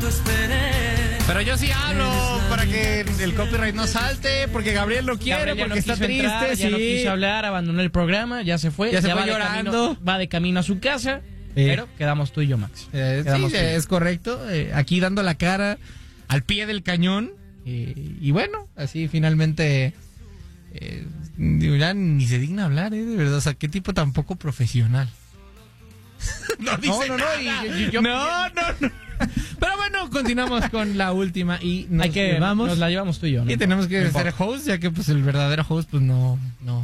tanto esperé. Pero yo sí hablo para que el copyright no salte, porque Gabriel lo quiere, Gabriel ya porque no está quiso triste, entrar, ya no quiso hablar, abandonó el programa, ya se fue. Ya se fue va llorando. Va de camino a su casa, pero quedamos tú y yo, Max. Sí, Quedamos es correcto. Aquí dando la cara al pie del cañón. Y bueno, así finalmente... digo, ya ni se digna hablar, de verdad. O sea, qué tipo tan poco profesional. No. Pero bueno, continuamos con la última y nos la llevamos tú y yo, ¿no? Y tenemos que ser host, ya que pues el verdadero host, pues no.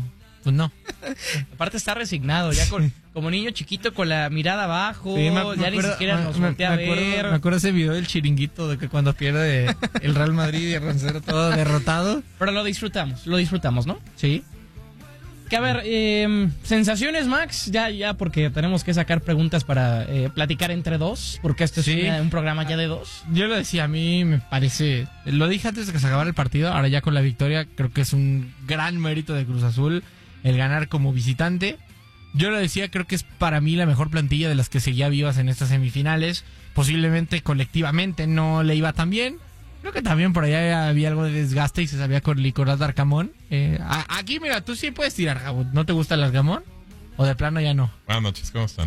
Aparte está resignado, ya como niño chiquito con la mirada abajo, Sí, ni siquiera nos voltea a ver. Me acuerdo ese video del chiringuito de que cuando pierde el Real Madrid y el Rancero todo derrotado. Pero lo disfrutamos, ¿no? Sí. Que a ver, sensaciones, Max, ya porque tenemos que sacar preguntas para platicar entre dos, porque este es un programa ya de dos. Yo lo decía, a mí me parece, lo dije antes de que se acabara el partido, ahora ya con la victoria creo que es un gran mérito de Cruz Azul el ganar como visitante. Yo lo decía, creo que es para mí la mejor plantilla de las que seguía vivas en estas semifinales. Posiblemente colectivamente no le iba tan bien. Creo que también por allá había algo de desgaste y se sabía con Nicolás Darcamón. Aquí, mira, tú sí puedes tirar, Gabo. ¿No te gusta el Darcamón? ¿O de plano ya no? Buenas noches, ¿cómo están?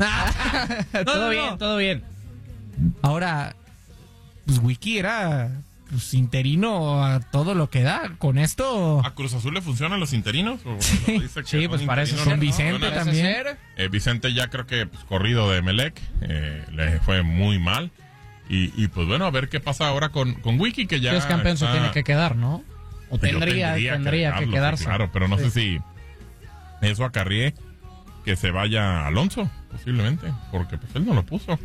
Todo bien. Ahora, pues Wiki era interino a todo lo que da. Con esto... ¿A Cruz Azul le funcionan los interinos? Sí, pues parece ser. Vicente también. Vicente ya creo que corrido de Emelec, le fue muy mal. Y pues bueno, a ver qué pasa ahora con Wiki, que ya es campeón, se tiene que quedar, ¿no? O tendría que quedarse. Sí, claro, pero no sé si eso acarríe que se vaya Alonso, posiblemente, porque pues él no lo puso.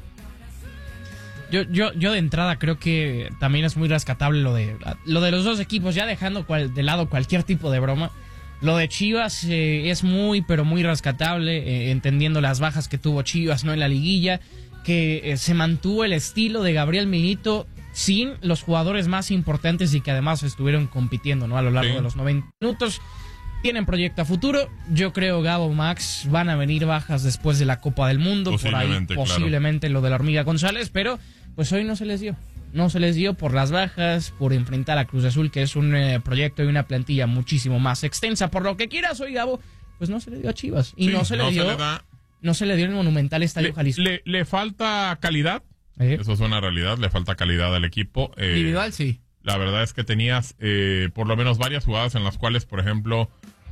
Yo de entrada creo que también es muy rescatable lo de los dos equipos, ya dejando de lado cualquier tipo de broma. Lo de Chivas es muy, pero muy rescatable, entendiendo las bajas que tuvo Chivas, ¿no? En la liguilla, que se mantuvo el estilo de Gabriel Milito sin los jugadores más importantes y que además estuvieron compitiendo, ¿no? A lo largo de los 90 minutos. Tienen proyecto a futuro. Yo creo, Gabo, Max, van a venir bajas después de la Copa del Mundo. Por ahí posiblemente lo de la Hormiga González, pero pues hoy no se les dio. No se les dio por las bajas, por enfrentar a Cruz Azul, que es un proyecto y una plantilla muchísimo más extensa. Por lo que quieras hoy, Gabo, pues no se le dio a Chivas. Y no se le dio en el Monumental Estadio Jalisco. Le falta calidad. Eso es una realidad. Le falta calidad al equipo. Individual, sí. La verdad es que tenías por lo menos varias jugadas en las cuales, por ejemplo,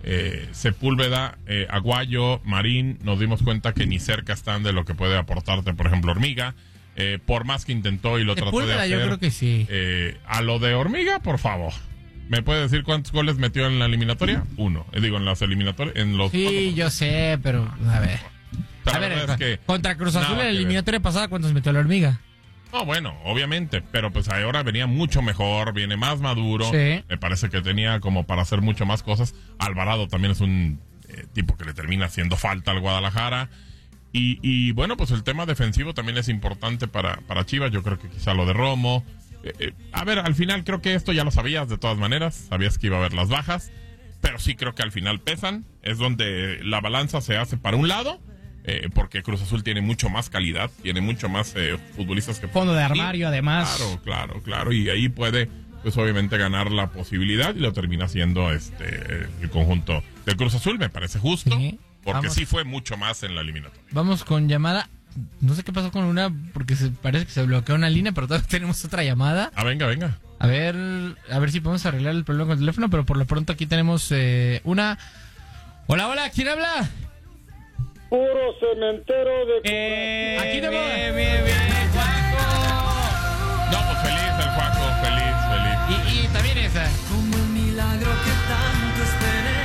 Sepúlveda, Aguayo, Marín, nos dimos cuenta que ni cerca están de lo que puede aportarte, por ejemplo, Hormiga. Por más que intentó y lo trató de hacer. Yo creo que sí. A lo de Hormiga, por favor. ¿Me puede decir cuántos goles metió en la eliminatoria? 1. En las eliminatorias. Sí, yo sé, pero a ver. Es que contra Cruz Azul en la eliminatoria pasada, ¿cuántos metió la Hormiga? No, bueno, obviamente, pero pues ahora venía mucho mejor, viene más maduro. Sí. Me parece que tenía como para hacer mucho más cosas. Alvarado también es un tipo que le termina haciendo falta al Guadalajara. Y bueno, pues el tema defensivo también es importante para Chivas. Yo creo que quizá lo de Romo. A ver, al final creo que esto ya lo sabías de todas maneras. Sabías que iba a haber las bajas. Pero sí creo que al final pesan. Es donde la balanza se hace para un lado. Porque Cruz Azul tiene mucho más calidad. Tiene mucho más futbolistas que... Fondo de armario, además. Claro. Y ahí puede, pues obviamente, ganar la posibilidad. Y lo termina haciendo el conjunto del Cruz Azul. Me parece justo. Sí. Porque sí fue mucho más en la eliminatoria. Vamos con llamada. No sé qué pasó con una, porque parece que se bloqueó una línea, pero todavía tenemos otra llamada. Venga. A ver si podemos arreglar el problema con el teléfono, pero por lo pronto aquí tenemos una... Hola, ¿quién habla? Puro cementero de... aquí tenemos... Bien, Juaco. No, pues feliz el Juaco, feliz. Y también esa. Como el milagro que tanto esperé.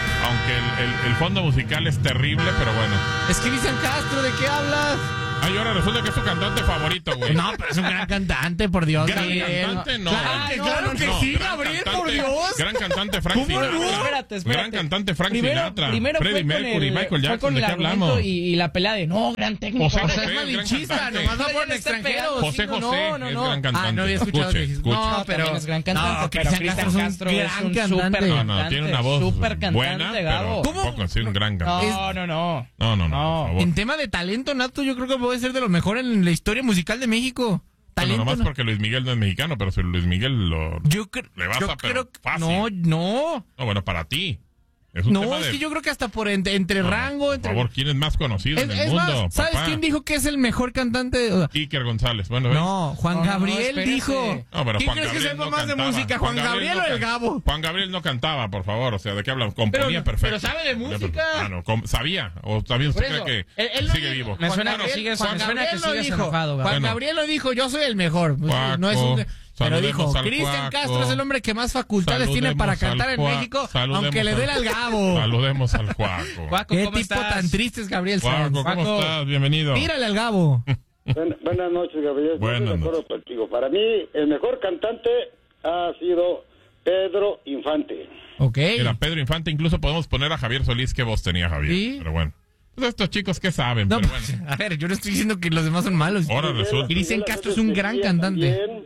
Aunque el fondo musical es terrible, pero bueno. Es Cristian Castro, ¿de qué hablas? Ay, ahora resulta que es tu cantante favorito, güey. No, pero es un gran cantante, por Dios. Gran cantante, no. Claro que sí, Gabriel, por Dios. Gran cantante Frank Sinatra. Espérate. Gran cantante Frank Sinatra. Primero Freddie Mercury, Michael Jackson, ¿de qué hablamos? Y la pelea de, gran técnico. José es malinchista, nomás no por extranjeros. José es gran cantante. No había escuchado que escuche. No, pero es gran cantante. Pero Cristian Castro es un gran cantante. No, tiene una voz súper buena, Gabo. pero tampoco es un gran cantante. No. No, por favor. En tema de talento nato, yo creo que puede ser de lo mejor en la historia musical de México. talento. nomás porque Luis Miguel no es mexicano, pero si Luis Miguel le vas a pero fácil. No, bueno, para ti. Es un tema es de... que yo creo que hasta por entre rango... Por favor, ¿quién es más conocido en el mundo? Más, ¿sabes quién dijo que es el mejor cantante? Iker González. Bueno, no, Juan Gabriel dijo... No, pero ¿Quién Juan crees que Gabriel sepa no más de cantaba. música, Juan Gabriel o el Gabo? Juan Gabriel no cantaba, por favor. O sea, ¿de qué hablan? Componía perfecto. Pero sabe de música. ¿Sabía? ¿O también usted cree que él sigue vivo? Me suena que sigues enojado. Juan Gabriel lo dijo, yo soy el mejor. No es un... Pero dijo, Cristian Castro es el hombre que más facultades tiene para cantar en México, aunque le duele al Gabo. Saludemos al Juaco. Juaco, ¿qué ¿cómo tipo estás? tan triste es Gabriel Sanz? Juaco, ¿cómo estás? Bienvenido. Mírale al Gabo. Buenas noches, Gabriel. Buenas Estoy de acuerdo contigo. Para mí, el mejor cantante ha sido Pedro Infante. Ok. Era Pedro Infante, incluso podemos poner a Javier Solís. ¿Qué voz tenía Javier? ¿Sí? Pero bueno. Pues estos chicos, ¿qué saben? No, pero pues, bueno. a ver, yo no estoy diciendo que los demás son malos. Ahora resulta. Cristian Castro es un gran cantante. También.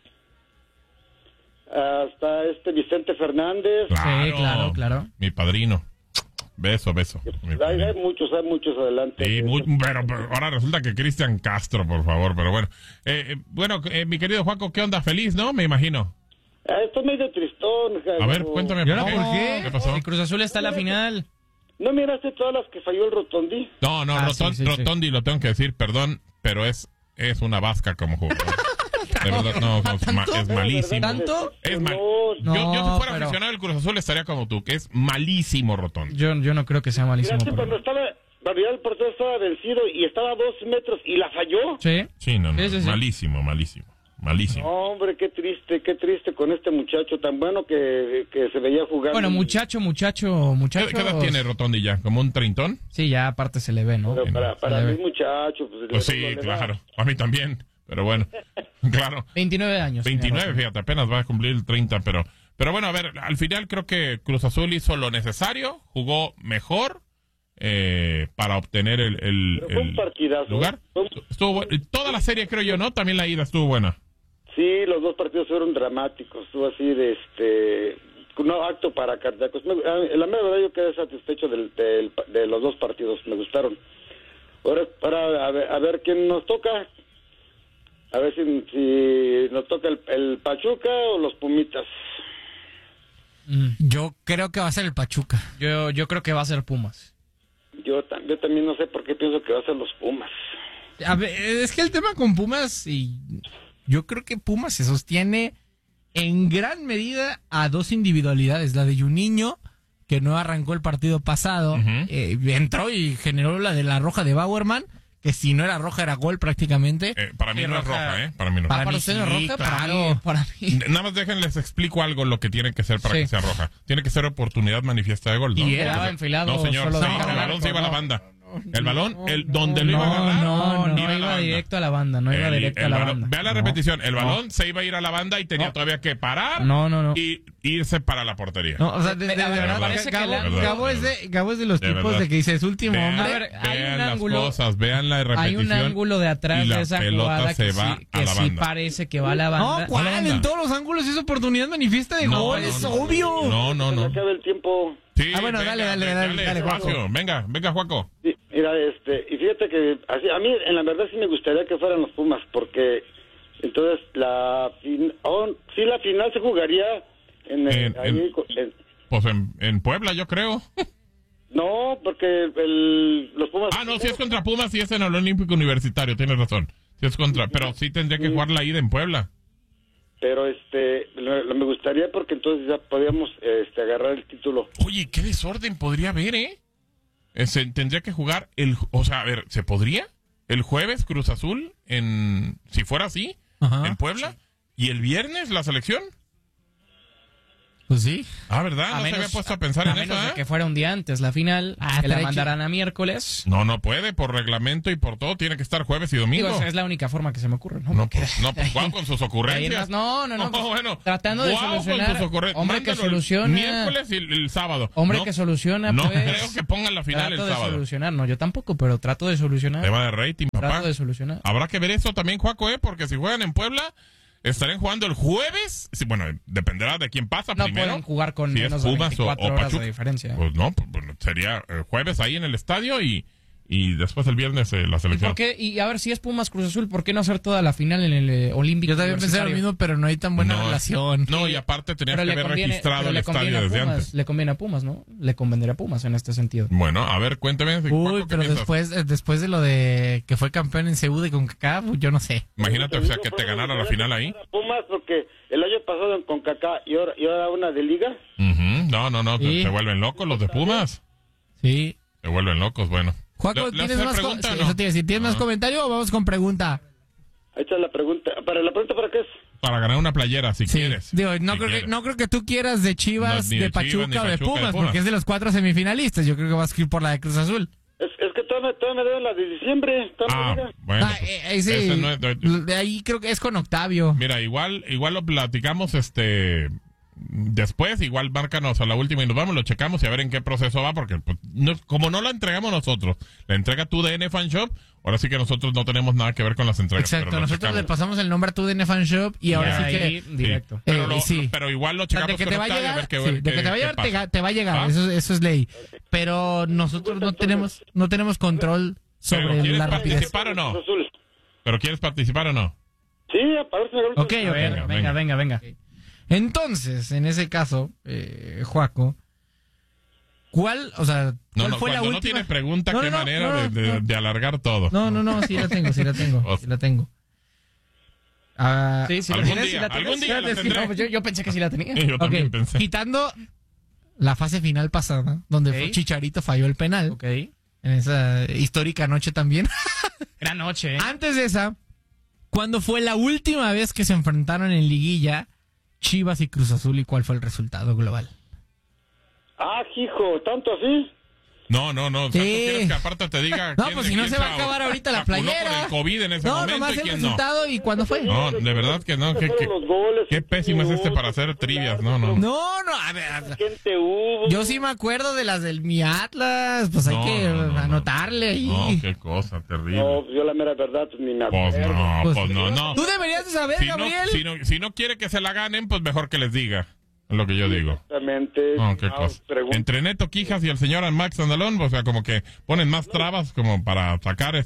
Hasta Vicente Fernández. Claro. Mi padrino. Beso. Hay muchos adelante. Sí, pero ahora resulta que Cristian Castro, por favor, pero bueno. Mi querido Juaco, ¿qué onda? ¿Feliz, no? Me imagino. Estoy medio tristón. A ver, cuéntame. ¿Por qué? ¿Qué pasó? El Cruz Azul está en la final. ¿No miraste todas las que falló el Rotondi? No, sí. Rotondi, lo tengo que decir, perdón, pero es una vasca como jugador. De verdad, no, es malísimo. ¿Tanto? Es mal. No, yo si fuera pero... aficionado del Cruz Azul estaría como tú, que es malísimo Rotondi. Yo no creo que sea malísimo. Miraste cuando el portero estaba vencido y estaba a 2 metros y la falló. Sí. Sí, no, Sí. malísimo. No, hombre, qué triste con este muchacho tan bueno que se veía jugar. Bueno, muchacho. ¿Qué edad tiene Rotondi ya? ¿Como un treintón? Sí, ya aparte se le ve, ¿no? Pero para mí, muchacho. Pues sí, claro. A mí también. Pero bueno, claro. 29 años. 29, fíjate, apenas va a cumplir el 30, pero bueno, a ver, al final creo que Cruz Azul hizo lo necesario, jugó mejor para obtener el fue un partidazo, lugar. Estuvo bueno. Toda la serie, creo yo, ¿no? También la ida estuvo buena. Sí, los dos partidos fueron dramáticos, estuvo así de no apto para cardíacos. La mera verdad yo quedé satisfecho de los dos partidos, me gustaron. Ahora a ver quién nos toca. A ver si nos toca el Pachuca o los Pumitas. Yo creo que va a ser el Pachuca. Yo creo que va a ser Pumas. Yo también no sé por qué pienso que va a ser los Pumas. A ver, es que el tema con Pumas, y yo creo que Pumas se sostiene en gran medida a dos individualidades. La de Juninho, que no arrancó el partido pasado, entró y generó la de la roja de Bauerman, que si no era roja era gol prácticamente. Para mí no es roja, Para mí no. Para mí usted sí, no es roja, claro. para mí. Nada más les explico algo lo que tiene que ser para que sea roja. Tiene que ser oportunidad manifiesta de gol, ¿no? Y estaba enfilado. No, señor. Solo No, de cara el al balón arco, se iba a la no. banda. El balón, donde lo iba a agarrar. No, iba a la iba banda. directo a la banda, no iba directo a la banda. Vea la repetición, el balón se iba a ir a la banda y tenía todavía que parar y irse para la portería. No, o sea, de verdad, parece que Gabo es de los tipos verdad. de que dice, es último Vean, hombre. A ver, hay vean un las ángulo- cosas, vean la repetición. Hay un ángulo de atrás y la de esa pelota jugada se que, va sí, a que la sí banda. parece que va a la banda. No, ¿cuál? En todos los ángulos es oportunidad manifiesta de gol, es obvio. No. Se acaba el tiempo. Sí, bueno, venga, dale, Juaco. espacio. Venga, Juaco. Sí, mira, y fíjate que así, a mí en la verdad sí me gustaría que fueran los Pumas, porque entonces la final se jugaría Pues en Puebla, yo creo. no, porque los Pumas... No, si es contra Pumas, sí es en el Olímpico Universitario, tienes razón. Si es contra, pero sí tendría que jugar la ida en Puebla. Pero me gustaría porque entonces ya podíamos agarrar el título. Oye, qué desorden podría haber, tendría que jugar a ver, ¿se podría? El jueves Cruz Azul si fuera así, en Puebla, y el viernes la selección. Pues sí. ¿Verdad? No se había puesto a pensar en eso, de que fuera un día antes la final, que la mandaran a miércoles. No puede, por reglamento y por todo, tiene que estar jueves y domingo. Digo, es la única forma que se me ocurre, ¿no? No, pues Juan con sus ocurrencias. No, pues, bueno. tratando de Guau, solucionar. con sus ocurrencias. Hombre que Mándalo soluciona. el miércoles y el sábado. Hombre No, que soluciona, No pues. creo que pongan la final el Trato de sábado. solucionar, no, yo tampoco, pero trato de solucionar. Tema de rating, papá. Trato de solucionar. Habrá que ver eso también, Juaco, porque si juegan en Puebla, estarán jugando el jueves. Sí, bueno, dependerá de quién pasa No primero. pueden jugar con si menos es de Pumas 24 o horas Pachuca. de diferencia. Pues no, pues, bueno, sería el jueves ahí en el estadio y y después el viernes la ¿Y selección. por qué? Y a ver, si es Pumas Cruz Azul, ¿por qué no hacer toda la final en el Olímpico? Yo también pensé lo mismo, pero no hay tan buena relación. No, y aparte tenías Pero que haber registrado pero el le conviene estadio a desde Pumas, antes. le conviene a Pumas, ¿no? Le convendría a Pumas en este sentido. Bueno, a ver, cuéntame. Uy, Paco, ¿qué pero piensas? después de lo de que fue campeón en CU de CONCACAF, yo no sé. Imagínate, o sea, que te ganara la final ahí. Pumas, porque el año pasado con Kaká y ahora una de liga. Ujú. No, Sí. se vuelven locos los de Pumas. Sí. Se vuelven locos, bueno. Juaco, ¿Le ¿tienes haces más, pregunta o sí, no? eso te iba a decir, ¿tienes más comentario o vamos con pregunta? Ahí está la pregunta. ¿La pregunta para qué es? Para ganar una playera, si Sí. quieres. Digo, Si quieres. no creo que tú quieras de Chivas, No, ni de de Chivas, Pachuca ni o de Pachuca, Pumas, de Pumas. porque es de los 4 semifinalistas. Yo creo que vas a ir por la de Cruz Azul. Es que todavía me deben la de diciembre. Bueno, Ah, pues, sí. ese no es- De ahí creo que es con Octavio. Mira, igual lo platicamos después, igual márcanos a la última y nos vamos, lo checamos y a ver en qué proceso va, porque pues, como no la entregamos nosotros, la entrega tu DN Fan Shop, ahora sí que nosotros no tenemos nada que ver con las entregas. Exacto, pero lo nosotros checamos. le pasamos el nombre a tu DN Fan Shop y ahora sí ahí, que... directo. Pero, sí. pero igual lo O sea, checamos de que con te va a Octavio, llegar, ver qué, sí, de que te va a llegar, pasa. te va a llegar, ¿Va? eso es ley. Pero nosotros no tenemos control sobre ¿Quieres la rapidez. participar o no? Cruz Azul. ¿Pero quieres participar o no? Sí, a ver si me agarro- Ok, A ver, venga. Entonces, en ese caso, Juaco, ¿cuál fue la Cuando última? no tiene pregunta, No, qué no, manera no, de alargar todo. No, sí la tengo. Ah, Sí, sí, Algún la tienes, día, sí la tienes. algún día la Sí, tendré. no, pues yo pensé que sí la tenía. Yo también ok, pensé. quitando la fase final pasada, donde Ok. fue Chicharito falló el penal, Ok. en esa histórica noche también. Gran noche, ¿eh? Antes de esa, ¿cuándo fue la última vez que se enfrentaron en liguilla Chivas y Cruz Azul y cuál fue el resultado global? Hijo, ¿tanto así? No. O sea, Sí. ¿tú quieres que aparte te diga No, quién- pues si no quién se va a acabar ahorita la vacunó playera. por el COVID en ese No, momento nomás y el quién no? resultado y cuándo fue. No, de verdad que no. Fueron los goles, Qué pésimo es para hacer trivias. No. No, a ver. Gente hubo. Yo sí me acuerdo de las del Mi Atlas, pues hay No, que no. anotarle ahí. No, qué cosa terrible. No, yo la mera verdad pues, ni me Pues acuerdo. no. Tú deberías de saber, Si Gabriel. si no quiere que se la ganen, pues mejor que les diga. Es lo que yo digo. Exactamente. No, qué cosa. Entre Neto Quijas y el señor Max Andalón, o sea, como que ponen más trabas como para sacar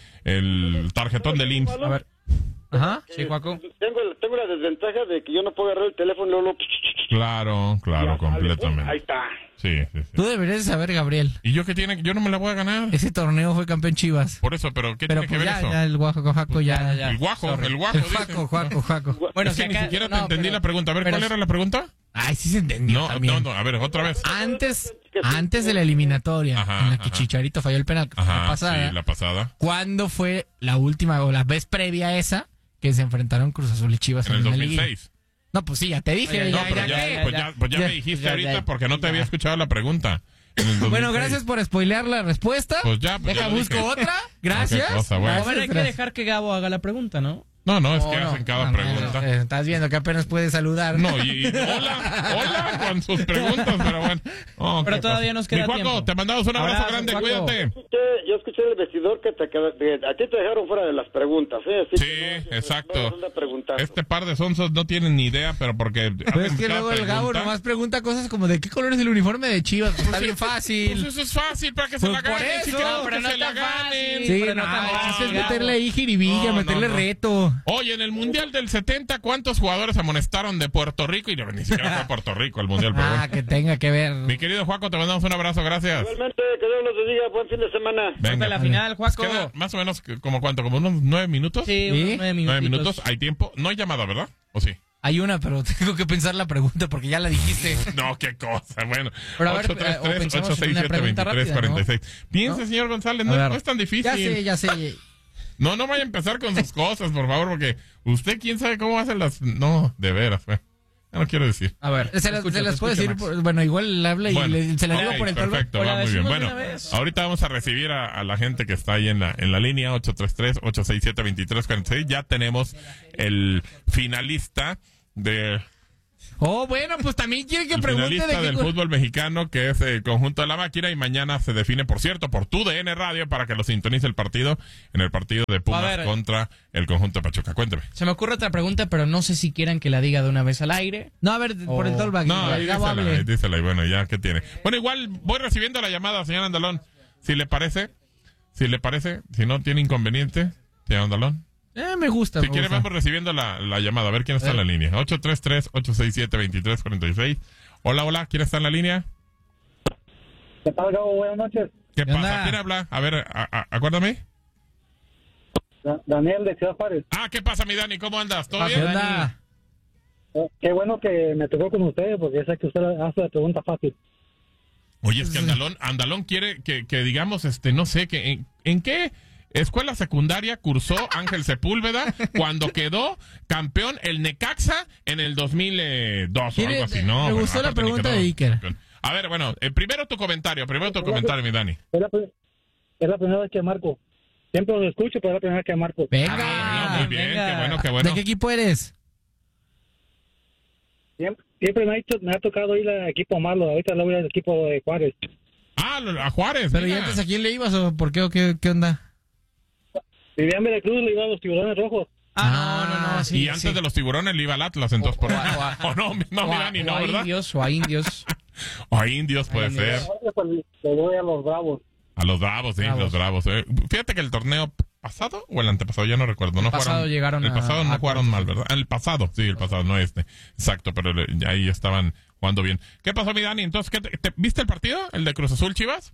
el tarjetón del IMSS. A ver. Ajá. Sí, Juaco. Tengo la desventaja de que yo no puedo agarrar el teléfono y luego... Claro, completamente. Ahí está. Sí. Tú deberías de saber, Gabriel. ¿Y yo qué tiene? Yo no me la voy a ganar. Ese torneo fue campeón Chivas. Por eso, pero ¿qué Pero tiene que pues ver eso? ya el Jaco ya. Ya. El guajo, Sorry. el guajo. El dice. Juaco. Bueno, Es que si ni acá- siquiera te no, entendí pero- la pregunta. A ver, pero- ¿cuál era la pregunta? Ay, sí se entendió también. A ver, otra vez. Antes de la eliminatoria, Ajá, en la que ajá. Chicharito falló el penal, que fue la Ajá, pasada. sí, la pasada. ¿Cuándo fue la última o la vez previa a esa que se enfrentaron Cruz Azul y Chivas En el una liguilla? 2006. No, pues sí, ya te dije. Oye, No, ya, pero ya, ya, ¿qué? pues ya Ya. me dijiste Ya, ahorita ya. porque no te había escuchado la pregunta. En el 2006. Bueno, gracias por spoilear la respuesta. Pues ya, pues Deja, ya lo busco dije. otra. Gracias. Qué cosa, bueno. A ver, hay que dejar que Gabo haga la pregunta, ¿no? No, es Oh, que no. hacen cada Ah, pregunta. bueno, estás viendo que apenas puedes saludar. No, y hola con sus preguntas, pero bueno. Oh, Pero qué todavía cosa. nos queda Mi Juaco, tiempo. te mandamos un abrazo Abrazo, grande, Juaco. cuídate. Yo escuché en el vestidor que a ti te dejaron fuera de las preguntas, ¿eh? Así Sí, que no, exacto. no anda preguntando. Este par de sonsos no tienen ni idea, pero porque Pero es que luego el Gabo nomás pregunta cosas como de qué color es el uniforme de Chivas. Pues está bien fácil. Pues eso es fácil para que se Pues la por ganen. Si eso. queremos Pero que no se la tan ganen. fácil. Sí, pero no, no tan el chiste es fácil, meterle Gabo. ahí jiribilla, No, meterle no. reto. Oye, en el Mundial del 70, ¿cuántos jugadores amonestaron de Puerto Rico? Y ni siquiera fue a Puerto Rico el Mundial, pero Ah, bueno. que tenga que ver. Mi querido Juaco, te mandamos un abrazo, gracias. Igualmente, que Dios los bendiga, buen fin de semana. Hasta la final, Juaco. Queda más o menos, ¿como cuánto? ¿Como unos 9 minutos? Sí, ¿Sí? unos 9 minutos. 9 minutos, hay tiempo. No hay llamada, ¿verdad? ¿O sí? Hay una, pero tengo que pensar la pregunta porque ya la dijiste. No, qué cosa. Bueno, Pero a ver, o pensamos en una pregunta rápida, 833-867-2346. Piense, señor González, A ver. no es tan difícil. Ya sé. No vaya a empezar con sus cosas, por favor, porque usted quién sabe cómo hacen las... No, de veras, ya no quiero decir. A ver, Se las te puedo decir, Max. bueno, igual le habla y Bueno, se la ok, digo por el talón. perfecto, O la va muy bien. decimos de Bueno, una vez. ahorita vamos a recibir a la gente que está ahí en la línea 833-867-2346. Ya tenemos el finalista de... Oh, bueno, pues también quiere que El pregunte finalista de del qué... fútbol mexicano, que es el conjunto de la máquina, y mañana se define, por cierto, por tu DN Radio, para que lo sintonice el partido, en el partido de Pumas A ver. contra el conjunto de Pachuca. Cuénteme. Se me ocurre otra pregunta, pero no sé si quieran que la diga de una vez al aire. No, a ver, por el talkback. No, ahí Gabo dísela, hable. dísela, y bueno, ya, ¿qué tiene? Bueno, igual voy recibiendo la llamada, señor Andalón, si le parece. Si le parece, si no tiene inconveniente, señor Andalón. Me gusta. Si me quiere, gusta. vamos recibiendo la llamada. A ver quién está en la línea. 833-867-2346. Hola, ¿quién está en la línea? ¿Qué tal, Gabo? Buenas noches. ¿Qué ¿Qué pasa? onda? ¿Quién habla? A ver, acuérdame. Daniel de Ciudad Juárez. ¿Qué pasa, mi Dani? ¿Cómo andas? ¿Todo ¿Qué bien? onda? Qué bueno que me tocó con ustedes, porque sé que usted hace la pregunta fácil. Oye, es que Andalón quiere que digamos, no sé, que ¿en qué escuela secundaria cursó Ángel Sepúlveda cuando quedó campeón el Necaxa en el 2002 o algo así? No, me bueno, gustó la aparte ni pregunta quedó de Iker. campeón. A ver, bueno, primero tu comentario, mi Dani. Es la primera vez que marco. Siempre los escucho, pero es la primera vez que marco. Venga. Ah, muy bien, venga. qué bueno. ¿De qué equipo eres? Siempre me ha tocado ir al equipo malo. Ahorita le voy al equipo de Juárez. A Juárez. ¿Pero y mira. antes a quién le ibas o por qué o qué onda? Vivía en Veracruz, le iba a los Tiburones Rojos. No, sí. Y antes de los Tiburones le iba al Atlas, entonces por ¿O no, mi Dani, no, o a ¿verdad? indios, o a indios. O a Indios puede ser. Le voy a los Bravos. A los Bravos, sí, Bravos. los Bravos. Fíjate que el torneo pasado o el antepasado, ya no recuerdo. No pasado jugaron, llegaron el pasado no a jugaron cuartos. mal, ¿verdad? El pasado, sí, el pasado, no este. Exacto, pero ahí estaban jugando bien. ¿Qué pasó, mi Dani? Entonces, ¿viste el partido? ¿El de Cruz Azul Chivas?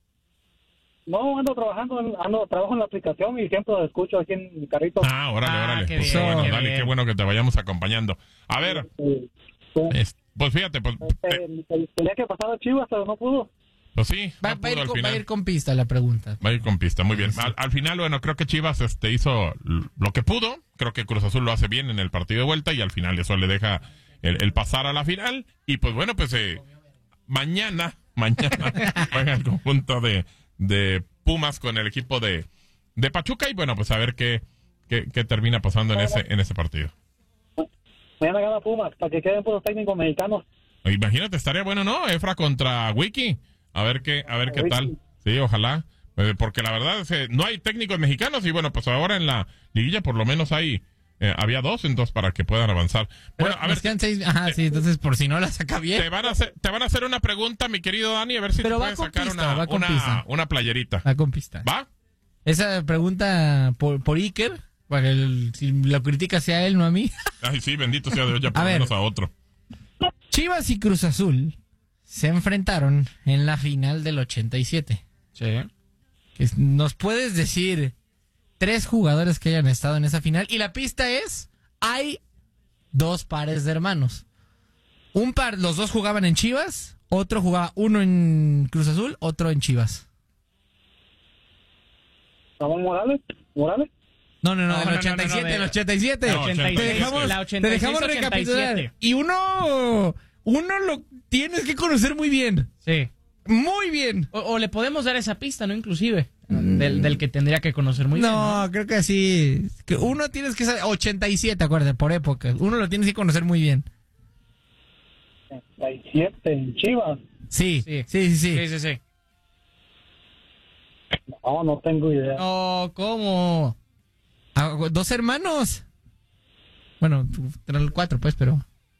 No, trabajo en la aplicación y siempre lo escucho aquí en mi carrito. Ah, órale. qué Pues bien, bueno, qué Dani, bien. qué bueno que te vayamos acompañando. A ver, pues fíjate, pues Tenía que pasar a Chivas, pero no pudo. sí, Va, no va a pudo ir al con, va a final. ir con pista la pregunta. Va a ir con pista, muy bien. Al final, bueno, creo que Chivas hizo lo que pudo. Creo que Cruz Azul lo hace bien en el partido de vuelta y al final eso le deja el pasar a la final. Y pues bueno, pues mañana juega el conjunto de Pumas con el equipo de Pachuca y bueno, pues a ver qué termina pasando en ese partido. Mañana gana Pumas, para que queden puros técnicos mexicanos. Imagínate, estaría bueno, ¿no? Efra contra Wiki. A ver qué tal. Sí, ojalá. Porque la verdad es que no hay técnicos mexicanos y bueno, pues ahora en la liguilla por lo menos había dos, entonces para que puedan avanzar. Bueno, Pero a ver, nos quedan 6. Ajá, sí, entonces por si no la saca bien. te van a hacer una pregunta, mi querido Dani, a ver si Pero te va puedes con sacar pista, va con pista. una playerita. Va con pista. ¿Va? Esa pregunta por Iker, para que si lo critica sea a él, no a mí. Ay, sí, bendito sea Dios, ya por lo ver. menos a otro. Chivas y Cruz Azul se enfrentaron en la final del 87. Sí. ¿Nos puedes decir 3 jugadores que hayan estado en esa final? Y la pista es, hay 2 pares de hermanos. Los 2 jugaban en Chivas, otro jugaba uno en Cruz Azul, otro en Chivas. ¿Ramón Morales? No, No, el no, 87, no, el 87. No, 86. Te dejamos, La te dejamos 86, recapitular. 87. Y uno lo tienes que conocer muy bien. Sí. Muy bien. O le podemos dar esa pista, ¿no? Inclusive. Del que tendría que conocer muy bien. No, creo que sí. Que uno tienes que saber. 87, acuérdate, por época. Uno lo tienes que conocer muy bien. 37 en Chivas. Sí. Sí. No tengo idea. No, ¿cómo? 2 hermanos. Bueno, 4 pues, pero...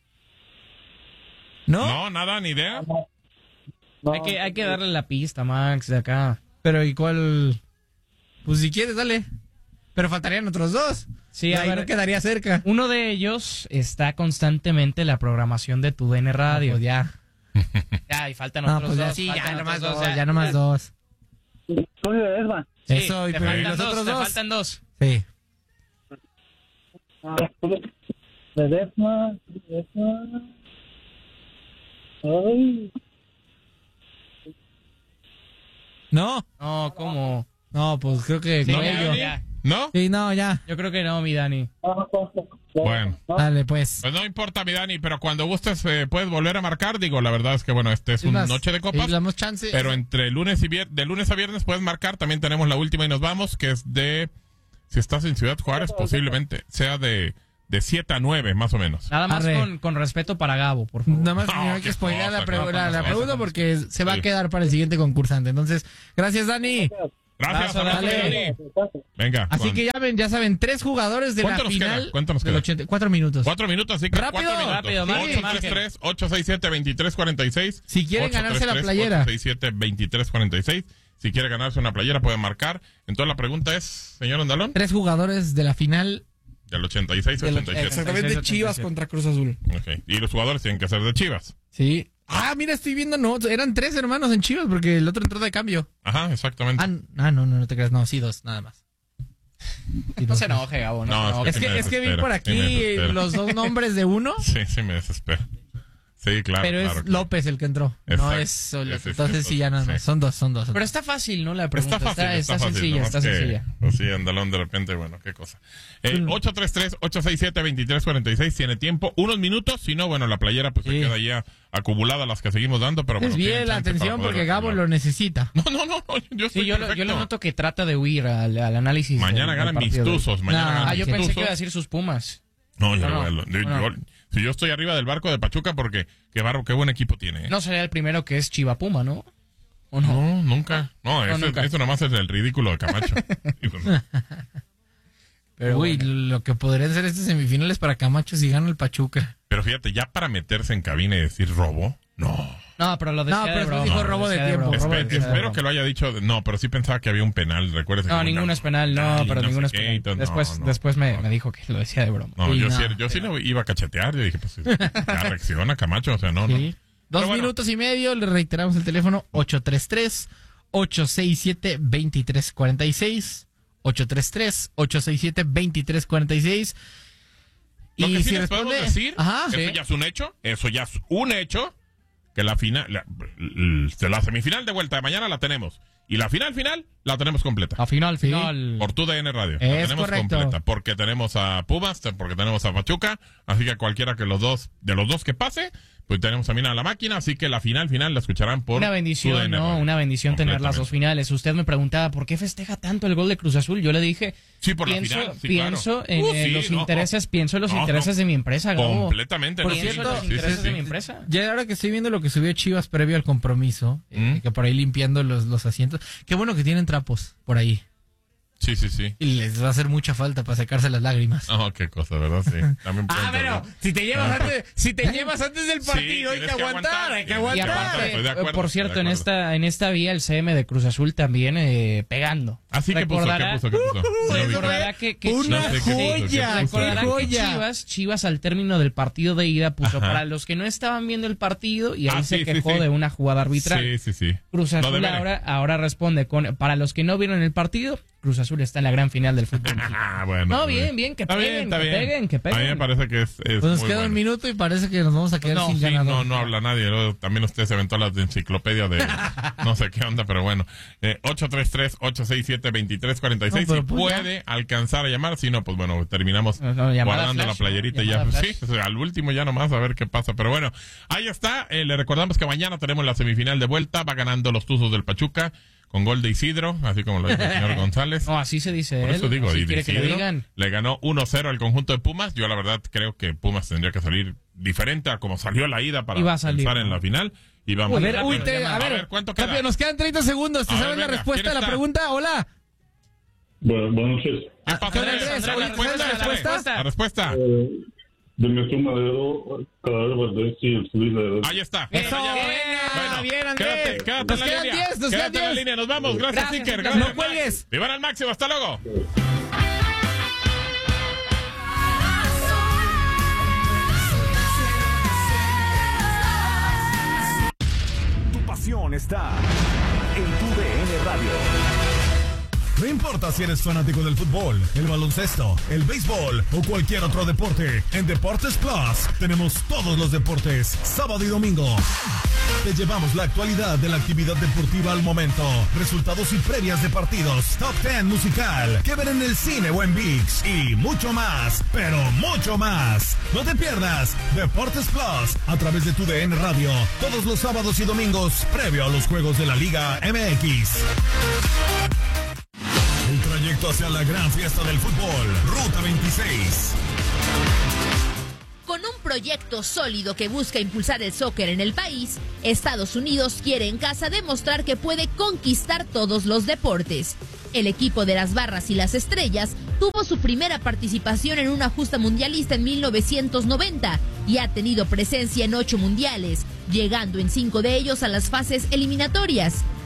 ¿No? No, nada, ni idea. No, Hay que darle la pista, Max, de acá. Pero ¿y cuál? Pues si quieres, dale. Pero faltarían otros 2. Sí, Ahí no quedaría cerca. Uno de ellos está constantemente en la programación de tu DN Radio. Pues ya. Ya, y faltan No, otros pues ya dos. sí, ya faltan nomás otros 2. Ya nomás 2. Julio Ledesma. Sí, Eso, y te pero ¿y faltan los dos, otros te 2? faltan 2. Sí. Julio Ledesma. Ay, ¿No? No, ¿cómo? No, pues creo que Sí, con ya, ello. ya. ¿No? Sí, no, ya. Yo creo que no, mi Dani. Bueno. Dale, pues. Pues no importa, mi Dani, pero cuando gustes puedes volver a marcar. Digo, la verdad es que, bueno, es una más, noche de copas. le damos chance. Pero entre lunes y de lunes a viernes puedes marcar. También tenemos la última y nos vamos, que es si estás en Ciudad Juárez, posiblemente sea de 7 a 9, más o menos. Nada más Arre. con respeto para Gabo, por favor. Nada más No, no hay qué que spoilear cosa, la qué pregunta cosa. porque se va a Sí. quedar para el siguiente concursante. Entonces, gracias, Dani. Gracias, Abrazo, abrazo, dale. Dani. Venga. Así que ya saben, 3 jugadores de la ¿Cuánto nos queda? final ¿Cuánto nos del queda? 80. 4 minutos. 4 minutos, así que Rápido, 4 minutos. rápido, marquen, 833-867-2346. Si quieren ganarse la playera. 833-867-2346. Si quiere ganarse una playera, puede marcar. Entonces la pregunta es, señor Andalón, 3 jugadores de la final. del 86 o 87. Exactamente, 87. Chivas contra Cruz Azul. Ok. Y los jugadores tienen que ser de Chivas. Sí. Ah, mira, estoy viendo, no, eran 3 hermanos en Chivas porque el otro entró de cambio. Ajá, exactamente. No te creas, no, sí, 2, nada más. Sí, No se enoje, Gabo. No, Es que vi por aquí los 2 nombres de uno, Sí, me desespera. Sí, claro. pero claro, es claro. López el que entró. Exacto. No es solo. Sí, Entonces sí, ya nada más. sí. Son dos. Pero está fácil, ¿no? La pregunta. Está fácil, Está fácil, sencilla, nomás está que, sencilla. pues sí, Andalón de repente, bueno, qué cosa. 833-867-2346, tiene tiempo, unos minutos, si no, bueno, la playera pues se Sí. queda ya acumulada, las que seguimos dando, pero bueno. Desvíe tienen la chance para atención poder porque Gabo arreglar. lo necesita. No, yo estoy Sí, yo perfecto. lo noto que trata de huir al análisis. Mañana del ganan mis partido. tuzos, mañana No, ganan Ah, mis yo pensé tuzos. que iba a decir sus Pumas. No, yo No, no, no. si yo estoy arriba del barco de Pachuca porque qué buen equipo tiene. No sería el primero que es Chiva Puma, ¿no? ¿O no? No, nunca. No, nunca. eso nomás es el ridículo de Camacho. Digo, no. Pero Uy, lo que podrían ser estas semifinales para Camacho si gana el Pachuca. Pero fíjate, ya para meterse en cabina y decir robo, no. No, pero lo decía No, pero de broma. dijo lo robo de decía tiempo, broma. robo de tiempo. Espero que lo haya dicho. No, pero sí pensaba que había un penal. Recuérdese. No, que ninguno es penal, no, pero sé ninguno es qué, penal. entonces, Después me dijo que lo decía de broma. No, Sí, yo no, sí lo iba a cachetear. Yo dije, pues ya reacciona Camacho. O sea, no. Sí. 2 Pero bueno. minutos y medio, le reiteramos el teléfono 833-867-2346. 833-867-2346. Lo que Y sí si les podemos responde, decir, ajá, eso sí. ya es un hecho. Eso ya es un hecho. Que la final, la semifinal de vuelta de mañana la tenemos. Y la final la tenemos completa. A final. Por tu DN Radio. La Es tenemos correcto. completa. Porque tenemos a Pumas, porque tenemos a Pachuca. Así que cualquiera que de los dos que pase, pues tenemos también a la máquina. Así que la final la escucharán por Una tu bendición, DN ¿no? Radio. Una bendición tener las dos Completamente. finales. Usted me preguntaba, ¿por qué festeja tanto el gol de Cruz Azul? Yo le dije, Sí, por la pienso, final. Sí, pienso claro. en Sí, los no. intereses, pienso en los No, intereses no. de mi empresa, Gabo. Completamente. Por no, sí, Pienso en cierto, los sí, sí, intereses sí. de mi empresa. Ya ahora que estoy viendo lo que subió Chivas previo al compromiso, que por ahí limpiando los asientos. Qué bueno que tienen trapos por ahí. Sí, sí, sí. Y les va a hacer mucha falta para secarse las lágrimas. Oh, qué cosa, ¿verdad? Sí. También pueden servir. si te llevas antes del partido, hay que aguantar, hay que Y aguantar. aparte, Estoy de acuerdo, por estoy cierto, de en esta vía el CM de Cruz Azul también pegando. Así que puso, ¿qué puso? Recordará que Una Chivas, joya, recordará qué que joya. Chivas al término del partido de ida puso Ajá. para los que no estaban viendo el partido y ahí se sí, quejó sí. de una jugada arbitral. Sí, sí, sí. Cruz No, Azul de veras. ahora responde con para los que no vieron el partido, Cruz Azul está en la gran final del fútbol mexicano. Ah, bueno. No, muy bien, que Está peguen, está que peguen, que peguen. A mí me parece que es Pues nos muy queda bueno. un minuto y parece que nos vamos a quedar No, sin Sí, ganador. no habla nadie. Luego también usted se aventó la enciclopedia de no sé qué onda, pero bueno. 833-867-2346. No, Si pero pues puede alcanzar a llamar, si no, pues bueno, terminamos No, llamada guardando flash, la playerita y ya. llamada Sí, flash. o sea, al último ya nomás a ver qué pasa. Pero bueno, ahí está. Le recordamos que mañana tenemos la semifinal de vuelta. Va ganando los Tuzos del Pachuca con gol de Isidro, así como lo dijo el señor González. No, así se dice Por él. eso digo, así y quiere que le Isidro digan. le ganó 1-0 al conjunto de Pumas. Yo la verdad creo que Pumas tendría que salir diferente a como salió la ida para Y va a salir, pensar en ¿no? la final. Y vamos A ver, rápido, a ver, ¿cuánto queda? Tapia, nos quedan 30 segundos. ¿Te A ver, sabes la venga, respuesta ¿quién de la está? pregunta? Hola. Buenas noches. ¿Qué pasa, ¿qué onda, Andrés? Andrés? Andrés, Oye, ¿sabes la cuéntale, respuesta? La respuesta. Demetrio Madero, Cadáver Valdés y el Luis de Ahí está. Eso, Ya. venga, bien, Andrés. Quédate Nos en la quedan línea. 10, nos Quédate quedan en la 10. línea. Nos vamos. Gracias, Gracias, Iker. Iker. No cuelgues. Vivan al máximo. Hasta luego. Tu pasión está en tu DN Radio. No importa si eres fanático del fútbol, el baloncesto, el béisbol o cualquier otro deporte, en Deportes Plus tenemos todos los deportes, sábado y domingo. Te llevamos la actualidad de la actividad deportiva al momento, resultados y previas de partidos, top 10 musical, que ver en el cine o en ViX y mucho más, pero mucho más. No te pierdas Deportes Plus a través de tu DN Radio, todos los sábados y domingos, previo a los juegos de la Liga MX. El trayecto hacia la gran fiesta del fútbol, Ruta 26. Con un proyecto sólido que busca impulsar el soccer en el país, Estados Unidos quiere en casa demostrar que puede conquistar todos los deportes. El equipo de las Barras y las Estrellas tuvo su primera participación en una justa mundialista en 1990 y ha tenido presencia en 8 mundiales, llegando en 5 de ellos a las fases eliminatorias.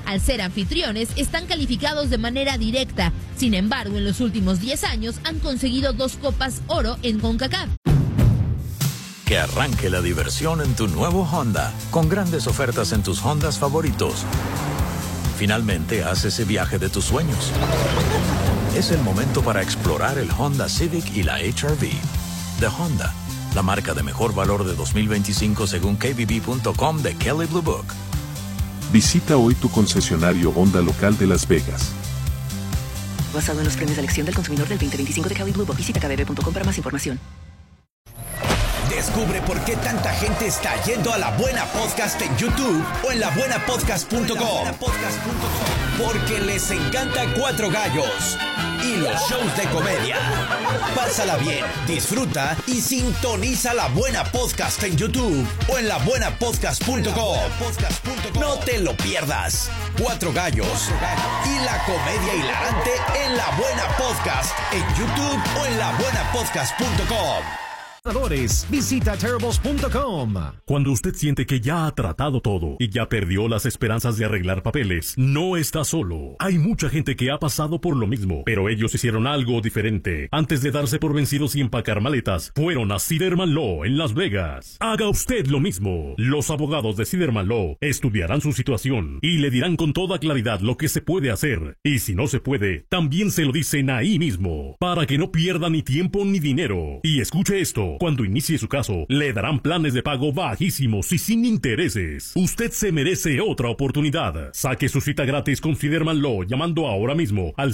Al ser anfitriones, están calificados de manera directa. Sin embargo, en los últimos 10 años han conseguido 2 copas oro en CONCACAF. Que arranque la diversión en tu nuevo Honda, con grandes ofertas en tus Hondas favoritos. Finalmente, haz ese viaje de tus sueños. Es el momento para explorar el Honda Civic y la HR-V. De Honda, la marca de mejor valor de 2025 según KBB.com de Kelley Blue Book. Visita hoy tu concesionario Honda local de Las Vegas. Basado en los premios de elección del consumidor del 2025 de Kelley Blue Book. Visita kbb.com para más información. Descubre por qué tanta gente está yendo a La Buena Podcast en YouTube o en labuenapodcast.com. Porque les encanta Cuatro Gallos y los shows de comedia. Pásala bien, disfruta y sintoniza La Buena Podcast en YouTube o en labuenapodcast.com. No te lo pierdas. Cuatro Gallos y la comedia hilarante en La Buena Podcast en YouTube o en labuenapodcast.com. Visita Terribles.com. Cuando usted siente que ya ha tratado todo y ya perdió las esperanzas de arreglar papeles, no está solo. Hay mucha gente que ha pasado por lo mismo, pero ellos hicieron algo diferente. Antes de darse por vencidos y empacar maletas, fueron a Siderman Law en Las Vegas. Haga usted lo mismo. Los abogados de Siderman Law estudiarán su situación y le dirán con toda claridad lo que se puede hacer. Y si no se puede, también se lo dicen ahí mismo, para que no pierda ni tiempo ni dinero. Y escuche esto. Cuando inicie su caso, le darán planes de pago bajísimos y sin intereses. Usted se merece otra oportunidad. Saque su cita gratis con Siderman Law llamando ahora mismo al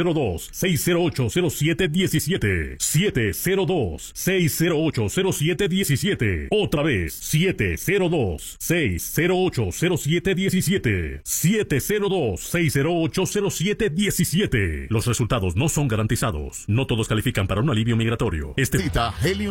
702-608-0717. 702-608-0717. Otra vez, 702-608-0717. 702-608-0717. Los resultados no son garantizados. No todos califican para un alivio migratorio. Cita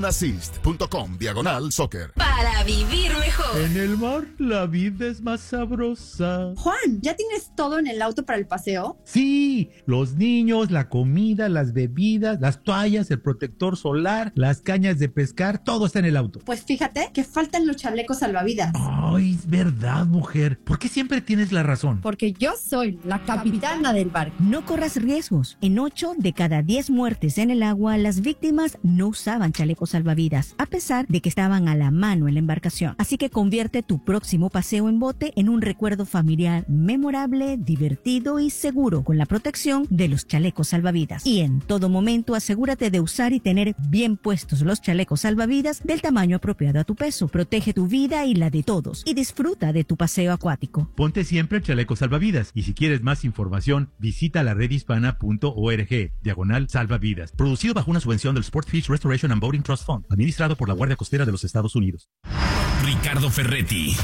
HeliumAssist.com/soccer. Para vivir mejor. En el mar la vida es más sabrosa. Juan, ¿ya tienes todo en el auto para el paseo? Sí, los niños, la comida, las bebidas, las toallas, el protector solar, las cañas de pescar, todo está en el auto. Pues fíjate que faltan los chalecos salvavidas. Ay, es verdad, mujer. ¿Por qué siempre tienes la razón? Porque yo soy la capitana del barco. No corras riesgos. En 8 de cada 10 muertes en el agua, las víctimas no usaban chalecos salvavidas, a pesar de que estaban a la mano en la embarcación. Así que convierte tu próximo paseo en bote en un recuerdo familiar memorable, divertido y seguro, con la protección de los chalecos salvavidas. Y en todo momento asegúrate de usar y tener bien puestos los chalecos salvavidas del tamaño apropiado a tu peso. Protege tu vida y la de todos y disfruta de tu paseo acuático. Ponte siempre el chaleco salvavidas y si quieres más información, visita la redhispana.org/salvavidas. Producido bajo una subvención del Sportfish Restoration and Boating Trust Fund, administrado por la Guardia Costera de los Estados Unidos. Ricardo Ferretti.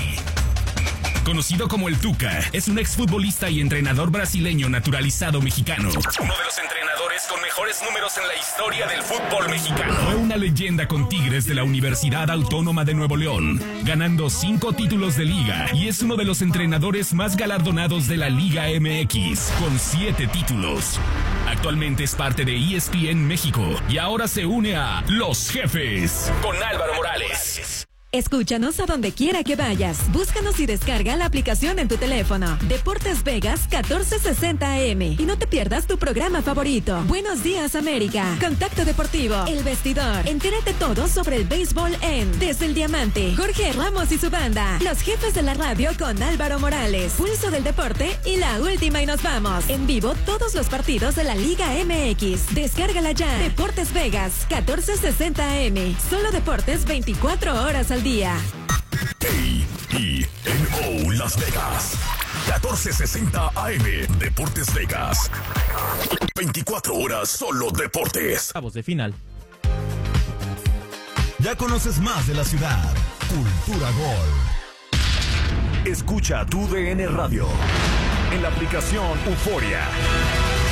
Conocido como el Tuca, es un exfutbolista y entrenador brasileño naturalizado mexicano. Uno de los entrenadores con mejores números en la historia del fútbol mexicano. Fue una leyenda con Tigres de la Universidad Autónoma de Nuevo León, ganando 5 títulos de liga, y es uno de los entrenadores más galardonados de la Liga MX, con 7 títulos. Actualmente es parte de ESPN México y ahora se une a Los Jefes con Álvaro Morales. Escúchanos a donde quiera que vayas. Búscanos y descarga la aplicación en tu teléfono. Deportes Vegas 1460 AM. Y no te pierdas tu programa favorito. Buenos Días América. Contacto Deportivo. El Vestidor. Entérate todo sobre el béisbol en Desde el Diamante. Jorge Ramos y su banda. Los Jefes de la Radio con Álvaro Morales. Pulso del Deporte y La Última y nos vamos. En vivo todos los partidos de la Liga MX. Descárgala ya. Deportes Vegas 1460 AM. Solo deportes 24 horas al día. KENO Las Vegas 1460 AM. Deportes Vegas. 24 horas solo deportes. Octavos de final. Ya conoces más de la ciudad. Cultura Gol. Escucha tu DN Radio en la aplicación Euforia.